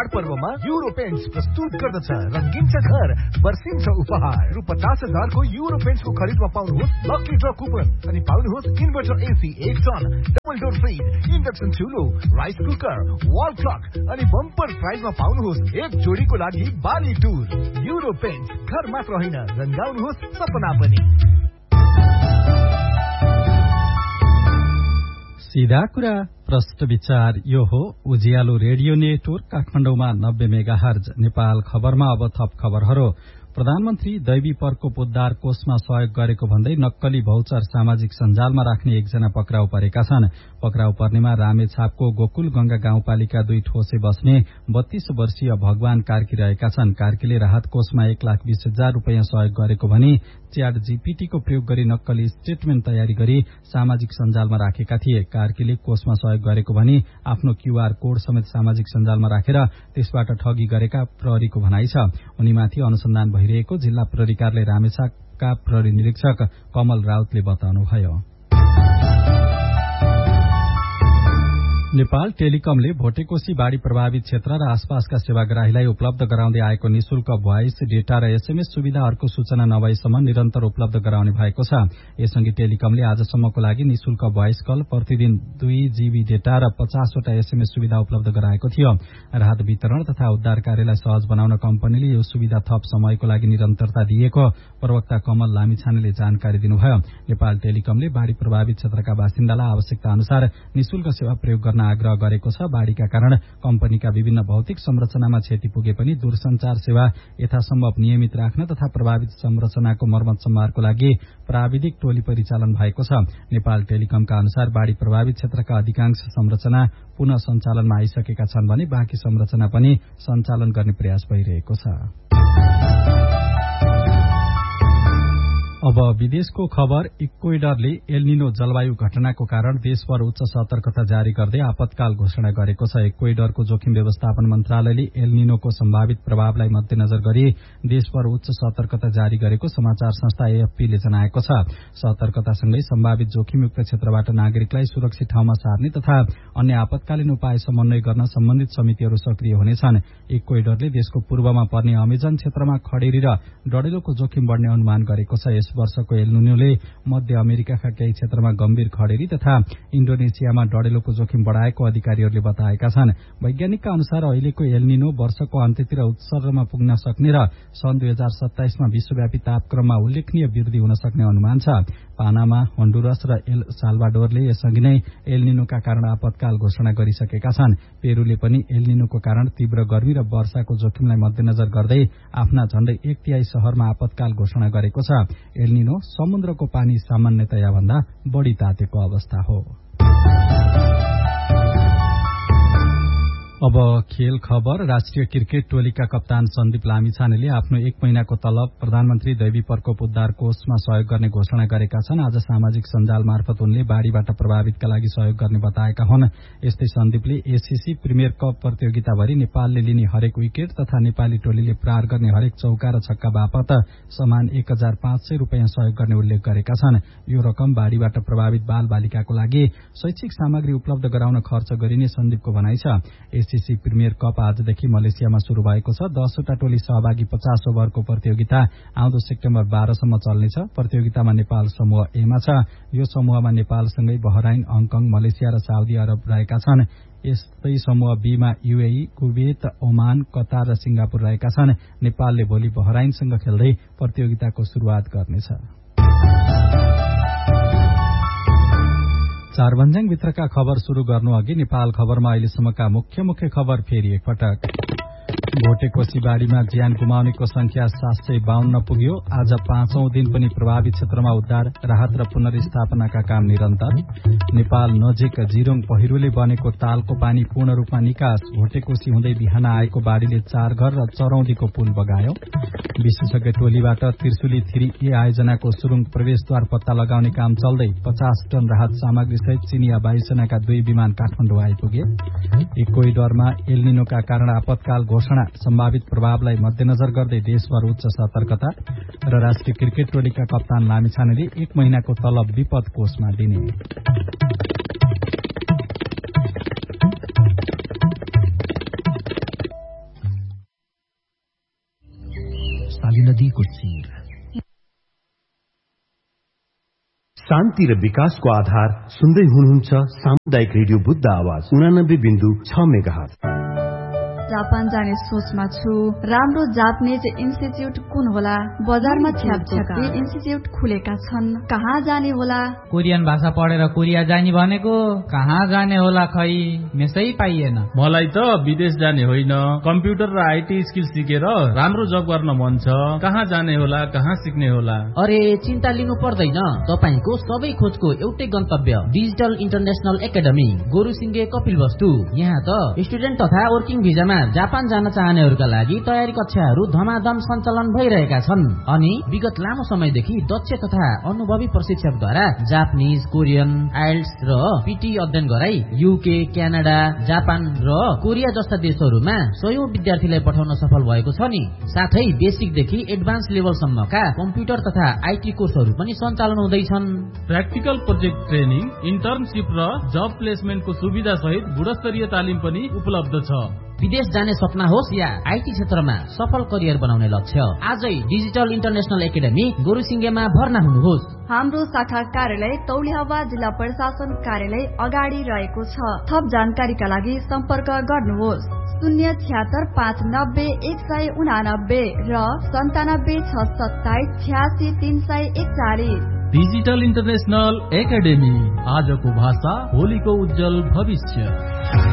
चाडपर्वमा euro paints प्रस्तुत गर्दछ रंगीन छ घर वर्षिन्छ उपहार रु 50,000 को युरो पेन्ट्स को खरिदमा पाउनुहोस् लकी ड्र कुपन अनि पाउनुहोस् inverter AC 1 ton double door fridge induction चुलो rice cooker wall clock अनि बम्पर प्राइजमा पाउनुहोस् एक जोडीको लागि बाली टुर युरो पेन्ट्स घर मात्र होइन रंगाउनुहोस् सपना पनि। सीधा कुरा प्रश्न विचार यो हो उज्यालो रेडियो नेटवर्क काठमाडौँमा 90 मेगाहर्ज। नेपाल खबरमा अब थप खबरहरू। प्रधानमन्त्री दैवी प्रकोप उद्धार कोषमा सहयोग गरेको भन्दै नक्कली भौचर सामाजिक सञ्जालमा राख्ने एकजना पक्राउ परेका छन्। पक्राउ पर्नेमा रामेछापको गोकुल गंगा गाउँपालिका 2 ठोसे बस्ने 32 वर्षीय भगवान कार्की रहेका छन्। कार्कीले राहत कोषमा 1,20,000 रूपियाँ सहयोग गरेको भनी च्याट जीपीटीको प्रयोग गरी नक्कली स्टेटमेन्ट तयारी गरी सामाजिक सञ्जालमा राखेका थिए। कार्कीले कोषमा सहयोग गरेको भनी आफ्नो क्यूआर कोड समेत सामाजिक सञ्जालमा राखेर त्यसबाट ठगी गरेका प्रहरीको भनाइ छ। उनीमाथि अनुसन्धान भइरहेको जिल्ला प्रहरी कार्यालय रामेछापका प्रहरी निरीक्षक कमल राउतले बताउनुभयो। नेपाल टेलिकमले भोटेकोशी बाढ़ी प्रभावित क्षेत्र र आसपासका सेवाग्राहीलाई उपलब्ध गराउँदै आएको निशुल्क भोइस डेटा र एसएमएस सुविधाहरूको सूचना नभएसम्म निरन्तर उपलब्ध गराउने भएको छ। यसअघि टेलिकमले आजसम्मको लागि निशुल्क भोइस कल प्रतिदिन 2 GB डेटा र 50 वटा एसएमएस सुविधा उपलब्ध गराएको थियो। राहत वितरण तथा उद्धार कार्यलाई सहज बनाउन कम्पनीले यो सुविधा थप समयको लागि निरन्तरता दिएको प्रवक्ता कमल लामिछानेले जानकारी दिनुभयो। नेपाल टेलिकमले बाढ़ी प्रभावित क्षेत्रका बासिन्दालाई आवश्यकता अनुसार निशुल्क सेवा प्रयोग गर्न आग्रह गरेको छ। बाढ़ीका कारण कम्पनीका विभिन्न भौतिक संरचनामा क्षति पुगे पनि दूरसञ्चार सेवा यथासम्भव नियमित राख्न तथा प्रभावित संरचनाको मर्मत सम्हारको लागि प्राविधिक टोली परिचालन भएको छ। नेपाल टेलिकमका अनुसार बाढ़ी प्रभावित क्षेत्रका अधिकांश संरचना पुनः सञ्चालनमा आइसकेका छन् भने बाँकी संरचना पनि सञ्चालन गर्ने प्रयास भइरहेको छ। अब विदेशको खबर। इक्वेडरले एलनिनो जलवायु घटनाको कारण देशभर उच्च सतर्कता जारी गर्दै आपतकाल घोषणा गरेको छ। इक्वेडरको जोखिम व्यवस्थापन मन्त्रालयले एलनिनोको सम्भावित प्रभावलाई मध्यनजर गरी देशभर उच्च सतर्कता जारी गरेको समाचार संस्था एएफपीले जनाएको छ। सतर्कतासँगै सम्भावित जोखिमयुक्त क्षेत्रबाट नागरिकलाई सुरक्षित ठाउँमा सार्ने तथा अन्य आपतकालीन उपाय समन्वय गर्न सम्बन्धित समितिहरू सक्रिय हुनेछन्। इक्वेडरले देशको पूर्वमा पर्ने अमेजन क्षेत्रमा खडेरी र डढेलोको जोखिम बढ्ने अनुमान गरेको छ। यस वर्षको एलनिनोले मध्य अमेरिकाका केही क्षेत्रमा गम्भीर खडेरी तथा इन्डोनेसियामा डढेलोको जोखिम बढ़ाएको अधिकारीहरूले बताएका छन्। वैज्ञानिकका अनुसार अहिलेको एलनिनो वर्षको अन्त्यतिर उत्सर्गमा पुग्न सक्ने र सन् 2027 मा विश्वव्यापी तापक्रममा उल्लेखनीय वृद्धि हुन सक्ने अनुमान छ। पानामा, होन्डुरस र एल साल्भाडोरले यसअघि नै एलनिनोका कारण आपतकाल घोषणा गरिसकेका छन्। पेरुले पनि एलनिनोको कारण तीव्र गर्मी र वर्षाको जोखिमलाई मध्यनजर गर्दै आफ्ना झण्डै 1/3 शहरमा आपतकाल घोषणा गरेको छ। एलनिनो समुद्रको पानी सामान्यतया भन्दा बढ़ी तातेको अवस्था हो। अब खेल खबर। राष्ट्रिय क्रिकेट टोलीका कप्तान सन्दीप लामिछानेले आफ्नो 1 महिनाको तलब प्रधानमन्त्री दैवी प्रकोप उद्धार कोषमा सहयोग गर्ने घोषणा गरेका छन्। आज सामाजिक सञ्जाल मार्फत उनले बाढ़ीबाट प्रभावितका लागि सहयोग गर्ने बताएका हुन्। यस्तै सन्दीपले एसीसी प्रिमियर कप प्रतियोगिताभरि नेपालले लिने हरेक विकेट तथा नेपाली टोलीले प्रहार गर्ने हरेक चौका र छक्का बापत समान 1,500 रूपियाँ सहयोग गर्ने उल्लेख गरेका छन्। यो रकम बाढ़ीबाट प्रभावित बाल बालिकाको लागि शैक्षिक सामग्री उपलब्ध गराउन खर्च गरिने सन्दीपको भनाइ छ। एसीसी प्रिमियर कप आजदेखि मलेसियामा शुरू भएको छ। 10 वटा टोली सहभागी 50 ओभरको प्रतियोगिता आउँदो सेप्टेम्बर 12 सम्म चल्नेछ। प्रतियोगितामा नेपाल समूह ए मा छ। यो समूहमा नेपालसँगै बहराइन, हङकङ, मलेसिया र साउदी अरब रहेका छन्। यस्तै समूह बी मा यूएई, कुवेत, ओमान, कतार र सिंगापुर रहेका छन्। नेपालले भोलि बहराइनसँग खेल्दै प्रतियोगिताको शुरूआत गर्नेछ। चारभन्ज्याङ भित्रका खबर शुरू गर्नु अघि नेपाल खबरमा अहिलेसम्मका मुख्य खबर फेरि एकपटक। भोटेकोशी बाढ़ीमा ज्यान गुमाउनेको संख्या 752 पुग्यो। आज 5औं दिन पनि प्रभावित क्षेत्रमा उद्धार, राहत र पुनर्स्थापनाका काम निरन्तर। नेपाल नजिक जिरोङ पहिरोले बनेको तालको पानी पूर्ण रूपमा निकास। भोटेकोशी हुँदै बिहान आएको बाढ़ीले 4 घर र चरौँदीको पुल बगायो। विशेषज्ञ टोलीबाट त्रिशुली 3A आयोजनाको सुरुङ प्रवेशद्वार पत्ता लगाउने काम चल्दै 50 टन राहत सामग्री सहित चिनिया वायुसेनाका 2 विमान काठमाडौँ आइपुगे। इक्वेडरमा एलनिनोका कारण आपतकाल घोषणा, सम्भावित प्रभावलाई मध्यनजर गर्दै देशभर उच्च सतर्कता र राष्ट्रिय क्रिकेट टोलीका कप्तान लामिछानेले 1 महिनाको तलब विपद कोषमा दिने। नदीको शिर। शान्ति र विकासको आधार सुन्दै हुनुहुन्छ सामुदायिक रेडियो बुद्ध आवाज 89.6 मेगाहर्ज। जापान जाने सोचमा छु। राम्रो जापानिज इन्स्टिट्युट कुन होला? बजारमा छ्यापछ्यापी इन्स्टिट्युट खुलेका छन्, कहाँ जाने होला? कोरियन भाषा पढेर कोरिया जाने भनेको कहाँ जाने होला खै, मेसै पाइएन। मलाई त विदेश जाने होइन, कम्प्युटर र आईटी स्किल सिकेर राम्रो जब गर्न मन छ। कहाँ जाने होला, कहाँ सिक्ने होला? अरे चिन्ता लिनु पर्दैन, तपाईको सबै खोजको एउटै गन्तव्य डिजिटल इन्टरनेशनल एकाडेमी गोरुसिंगे कपिलवस्तु। यहाँ त स्टुडेन्ट तथा वर्किङ भिजामा जापान जान चाहनेहरूका लागि तयारी कक्षाहरू धमाधम सञ्चालन भइरहेका छन् अनि विगत लामो समयदेखि दक्ष तथा अनुभवी प्रशिक्षकद्वारा जापानिज, कोरियन, आइल्ट्स र पीटी अध्ययन गराई युके, क्यानाडा, जापान र कोरिया जस्ता देशहरूमा सयौं विद्यार्थीलाई पठाउन सफल भएको छ नि। साथै बेसिकदेखि एडभान्स लेभलसम्मका कम्प्युटर तथा आईटी कोर्सहरू पनि सञ्चालन हुँदैछन्। प्र्याक्टिकल प्रोजेक्ट ट्रेनिङ, इन्टर्नशिप र जब प्लेसमेन्टको सुविधा सहित गुणस्तरीय तालिम पनि उपलब्ध छ। विदेश जाने सपना होस् या आईटी क्षेत्रमा सफल करियर बनाउने लक्ष्य, आजै डिजिटल इन्टरनेशनल एकाडेमी गोरुसिंगेमा भर्ना हुनुहोस्। हाम्रो शाखा कार्यालय तौलिहावा जिल्ला प्रशासन कार्यालय अगाडि रहेको छ। थप जानकारीका लागि सम्पर्क गर्नुहोस् 076-590-189 र 97-627-86-341। डिजिटल इन्टरनेशनल एकाडेमी, आजको भाषा भोलिको उज्जवल भविष्य।